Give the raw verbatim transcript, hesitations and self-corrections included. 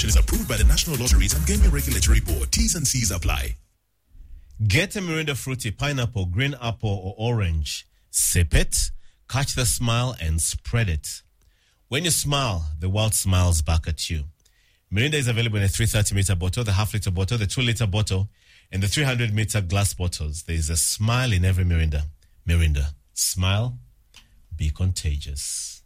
is approved by the National Lotteries and Gaming Regulatory Board. T's and C's apply. Get a Mirinda fruity, pineapple, green apple, or orange. Sip it, catch the smile, and spread it. When you smile, the world smiles back at you. Mirinda is available in a three hundred thirty milliliter bottle, the half-liter bottle, the two-liter bottle, and the three hundred milliliter glass bottles. There is a smile in every Mirinda. Mirinda. Smile. Be contagious.